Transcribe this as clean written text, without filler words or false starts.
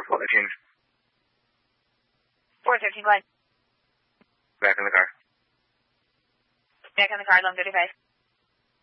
413. 413, go ahead. Back in the car. Back in the car, 11:35.